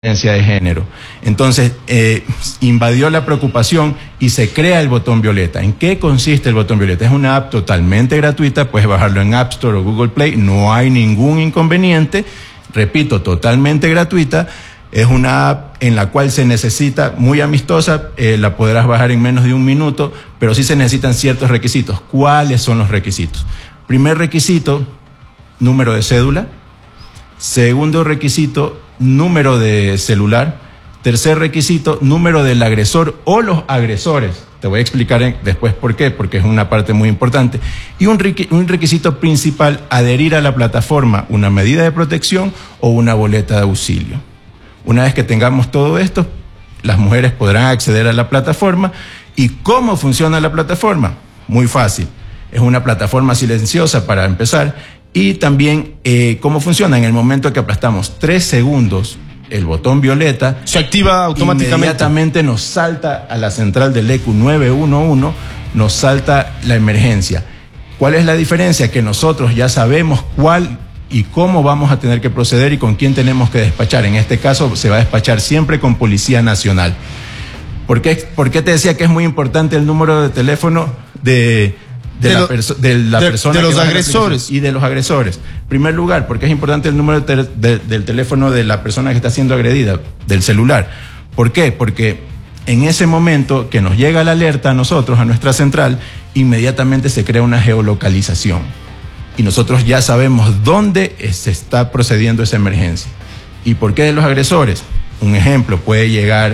de género. Entonces, invadió la preocupación y se crea el botón violeta. ¿En qué consiste el botón violeta? Es una app totalmente gratuita, puedes bajarlo en App Store o Google Play, no hay ningún inconveniente, repito, totalmente gratuita. Es una app en la cual se necesita, muy amistosa, la podrás bajar en menos de 1 minuto, pero sí se necesitan ciertos requisitos. ¿Cuáles son los requisitos? Primer requisito, número de cédula. Segundo requisito, número de celular. Tercer requisito, número del agresor o los agresores. Te voy a explicar después por qué, porque es una parte muy importante. Y un requisito principal, adherir a la plataforma, una medida de protección o una boleta de auxilio. Una vez que tengamos todo esto, las mujeres podrán acceder a la plataforma. ¿Y cómo funciona la plataforma? Muy fácil. Es una plataforma silenciosa para empezar. Y también, ¿cómo funciona? En el momento que aplastamos 3 segundos el botón violeta, se activa automáticamente. Inmediatamente nos salta a la central del ECU 911, nos salta la emergencia. ¿Cuál es la diferencia? Que nosotros ya sabemos cuál y cómo vamos a tener que proceder y con quién tenemos que despachar. En este caso se va a despachar siempre con Policía Nacional. ¿Por qué te decía que es muy importante el número de teléfono de los agresores? Y de los agresores. En primer lugar, porque es importante el número del teléfono de la persona que está siendo agredida, del celular. ¿Por qué? Porque en ese momento que nos llega la alerta a nosotros, a nuestra central, inmediatamente se crea una geolocalización. Y nosotros ya sabemos dónde se está procediendo esa emergencia. ¿Y por qué de los agresores? Un ejemplo, puede llegar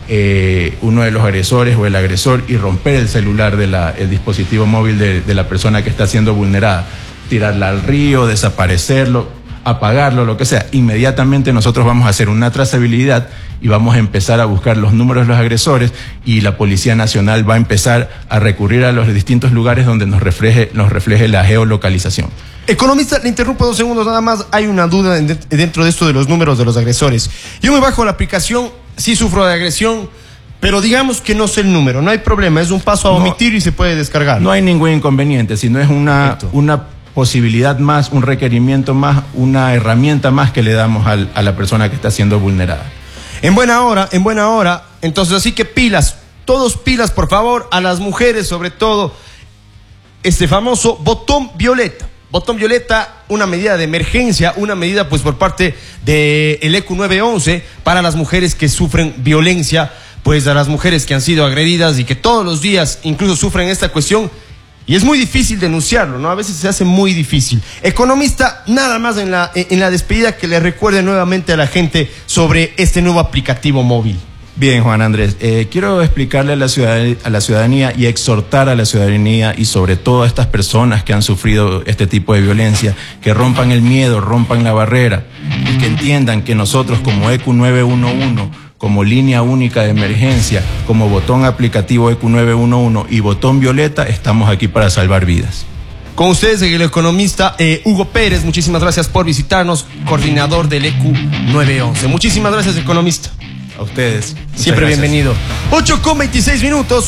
uno de los agresores o el agresor y romper el celular el dispositivo móvil de la persona que está siendo vulnerada, tirarla al río, desaparecerlo, apagarlo, lo que sea. Inmediatamente nosotros vamos a hacer una trazabilidad y vamos a empezar a buscar los números de los agresores y la Policía Nacional va a empezar a recurrir a los distintos lugares donde nos refleje la geolocalización. Economista, le interrumpo 2 segundos nada más. Hay una duda dentro de esto de los números de los agresores. Yo me bajo la aplicación, sí sufro de agresión, pero digamos que no sé el número, no hay problema, es un paso a omitir y se puede descargar. No hay ningún inconveniente, sino es una posibilidad más, un requerimiento más, una herramienta más que le damos a la persona que está siendo vulnerada. En buena hora, entonces así que pilas, todos pilas por favor, a las mujeres sobre todo, este famoso botón violeta. Botón violeta, una medida de emergencia, una medida pues por parte del ECU 911 para las mujeres que sufren violencia, pues a las mujeres que han sido agredidas y que todos los días incluso sufren esta cuestión y es muy difícil denunciarlo, ¿no? A veces se hace muy difícil. Economista, nada más en la despedida que le recuerde nuevamente a la gente sobre este nuevo aplicativo móvil. Bien, Juan Andrés, quiero explicarle a la ciudadanía y exhortar a la ciudadanía y sobre todo a estas personas que han sufrido este tipo de violencia, que rompan el miedo, rompan la barrera y que entiendan que nosotros como ECU 911, como línea única de emergencia, como botón aplicativo ECU 911 y botón violeta, estamos aquí para salvar vidas. Con ustedes el economista Hugo Pérez, muchísimas gracias por visitarnos, coordinador del ECU 911. Muchísimas gracias, economista. A ustedes. Siempre bienvenido. 8:26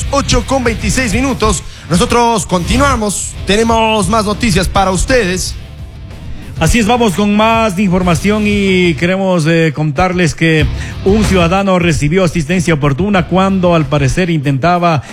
minutos. Nosotros continuamos. Tenemos más noticias para ustedes. Así es, vamos con más información y queremos contarles que un ciudadano recibió asistencia oportuna cuando al parecer intentaba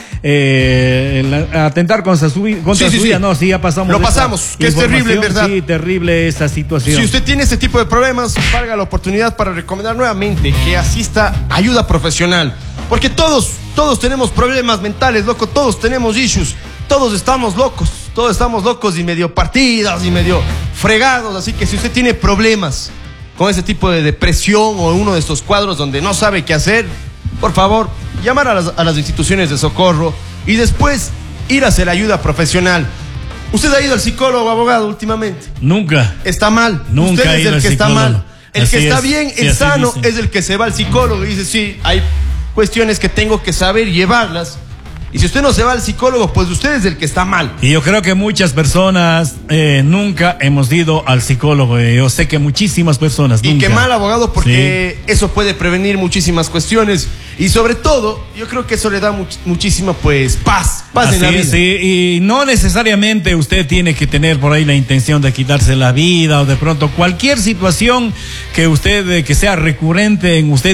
atentar contra su vida. No, sí, ya pasamos. Lo pasamos, que es terrible, ¿verdad? Sí, terrible esa situación. Si usted tiene este tipo de problemas, valga la oportunidad para recomendar nuevamente que asista a ayuda profesional. Porque todos tenemos problemas mentales, loco, todos tenemos issues, todos estamos locos y medio partidas y medio fregados, así que si usted tiene problemas con ese tipo de depresión o uno de estos cuadros donde no sabe qué hacer, por favor, llamar a las instituciones de socorro y después ir a hacer ayuda profesional. ¿Usted ha ido al psicólogo, abogado, últimamente? Nunca. Está mal. Nunca usted es el que está mal. El así que está es, bien, sí, el sano, dice. es el que se va al psicólogo y dice, sí, hay cuestiones que tengo que saber llevarlas. Y si usted no se va al psicólogo, pues usted es el que está mal. Y yo creo que muchas personas nunca hemos ido al psicólogo. Yo sé que muchísimas personas nunca. Y qué mal, abogado, porque eso puede prevenir muchísimas cuestiones. Y sobre todo, yo creo que eso le da muchísima, pues, paz en la vida. Sí, y no necesariamente usted tiene que tener por ahí la intención de quitarse la vida o de pronto cualquier situación que sea recurrente en usted.